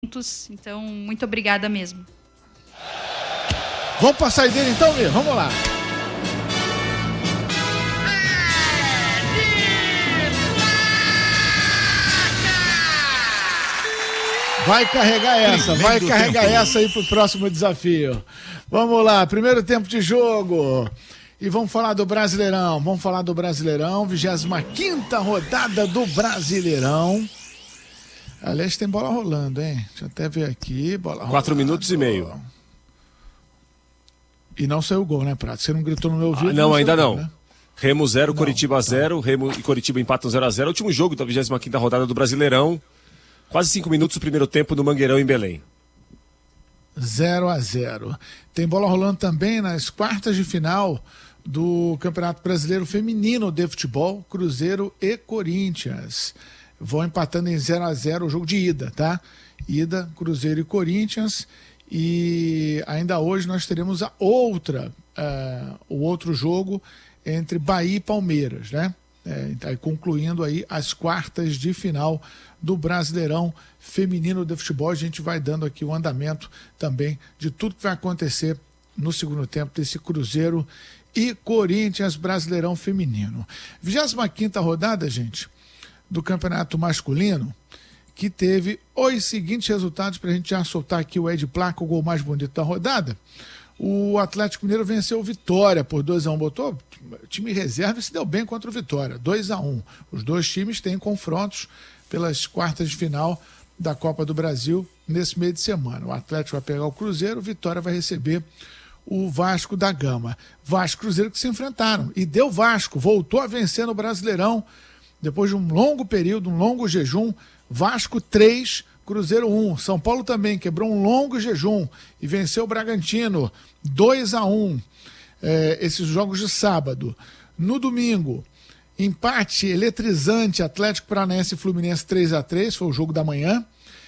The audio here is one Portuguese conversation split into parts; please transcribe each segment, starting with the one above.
juntos. Então, muito obrigada mesmo. Vamos pra saideira então, Mir? Vamos lá. Vai carregar essa aí pro próximo desafio. Vamos lá, primeiro tempo de jogo. E vamos falar do Brasileirão. 25ª rodada do Brasileirão. Aliás, tem bola rolando, hein? Deixa eu até ver aqui. Bola rolando. 4 minutos e meio. E não saiu o gol, né, Prato? Você não gritou no meu ouvido? Não, ainda não. Gol, né? Remo 0, Coritiba 0. Remo e Coritiba empatam 0-0. Último jogo da 25ª rodada do Brasileirão. Quase 5 minutos do primeiro tempo no Mangueirão, em Belém. 0-0. Tem bola rolando também nas quartas de final do Campeonato Brasileiro Feminino de Futebol, Cruzeiro e Corinthians. Vão empatando em 0-0 o jogo de ida, tá? Ida, Cruzeiro e Corinthians. E ainda hoje nós teremos o outro jogo entre Bahia e Palmeiras, né? Concluindo aí as quartas de final do Brasileirão Feminino de Futebol. A gente vai dando aqui o andamento também de tudo que vai acontecer no segundo tempo desse Cruzeiro e Corinthians Brasileirão Feminino. 25ª rodada, gente, do Campeonato Masculino, que teve os seguintes resultados para a gente já soltar aqui o Ed Placa, o gol mais bonito da rodada. O Atlético Mineiro venceu o Vitória por 2-1, botou time reserva e se deu bem contra o Vitória, 2-1. Os dois times têm confrontos pelas quartas de final da Copa do Brasil nesse meio de semana. O Atlético vai pegar o Cruzeiro, o Vitória vai receber o Vasco da Gama. Vasco e Cruzeiro que se enfrentaram e deu Vasco, voltou a vencer no Brasileirão depois de um longo período, um longo jejum. Vasco 3, Cruzeiro 1. São Paulo também quebrou um longo jejum e venceu o Bragantino 2-1. Esses jogos de sábado. No domingo, empate eletrizante, Atlético Paranaense e Fluminense 3-3, foi o jogo da manhã.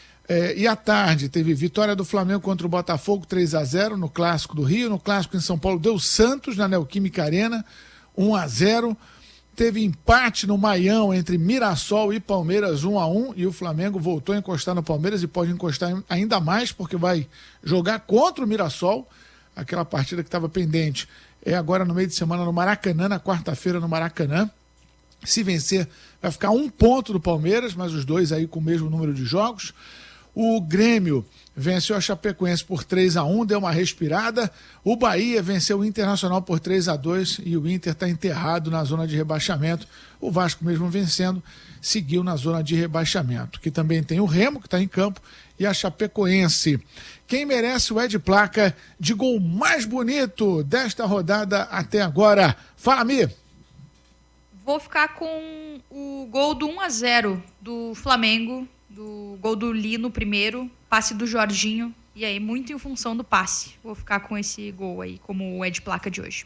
E à tarde teve vitória do Flamengo contra o Botafogo 3-0 no Clássico do Rio. No Clássico em São Paulo deu Santos na Neoquímica Arena 1-0. Teve empate no Maião entre Mirassol e Palmeiras 1-1 e o Flamengo voltou a encostar no Palmeiras e pode encostar ainda mais porque vai jogar contra o Mirassol, aquela partida que estava pendente. Agora no meio de semana no Maracanã, na quarta-feira no Maracanã. Se vencer vai ficar 1 ponto do Palmeiras, mas os dois aí com o mesmo número de jogos. O Grêmio venceu a Chapecoense por 3-1, deu uma respirada. O Bahia venceu o Internacional por 3-2 e o Inter está enterrado na zona de rebaixamento. O Vasco, mesmo vencendo, seguiu na zona de rebaixamento. Que também tem o Remo, que está em campo, e a Chapecoense. Quem merece o Ed Placa de gol mais bonito desta rodada até agora? Fala, Mi! Vou ficar com o gol do 1-0 do Flamengo, do gol do Lino primeiro, passe do Jorginho, e aí muito em função do passe. Vou ficar com esse gol aí como o Ed Placa de hoje.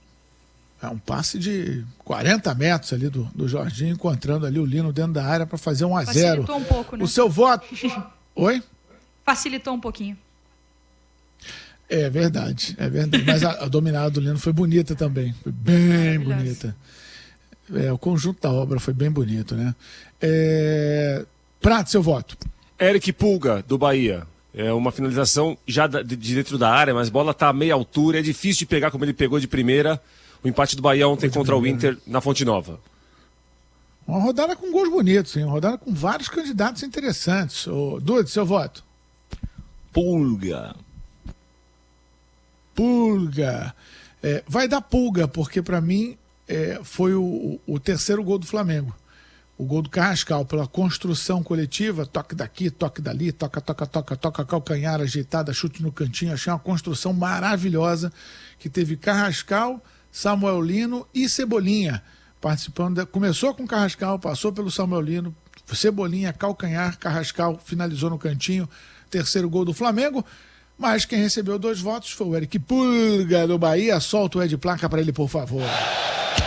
Um passe de 40 metros ali do Jorginho, encontrando ali o Lino dentro da área para fazer 1-0. Facilitou um pouco, né? O seu voto... Oi? Facilitou um pouquinho. É verdade. Mas a dominada do Lino foi bonita também. Foi bem bonita. O conjunto da obra foi bem bonito, né? Prato, seu voto. Eric Pulga, do Bahia. É uma finalização já de dentro da área, mas a bola está a meia altura. É difícil de pegar como ele pegou de primeira. O empate do Bahia ontem contra o Inter na Fonte Nova. Uma rodada com gols bonitos, hein? Uma rodada com vários candidatos interessantes. Dude, seu voto. Pulga. Vai dar Pulga, porque para mim foi o terceiro gol do Flamengo. O gol do Carrascal, pela construção coletiva, toque daqui, toque dali, toca calcanhar, ajeitada, chute no cantinho. Achei uma construção maravilhosa que teve Carrascal, Samuel Lino e Cebolinha participando. Começou com Carrascal, passou pelo Samuel Lino, Cebolinha, calcanhar, Carrascal finalizou no cantinho. Terceiro gol do Flamengo. Mas quem recebeu 2 votos foi o Eric Pulga do Bahia. Solta o Ed Placa para ele, por favor.